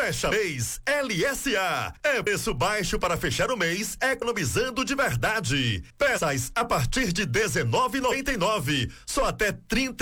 Fecha mês LSA. É preço baixo para fechar o mês, economizando de verdade. Peças a partir de R$19,99. Só até 30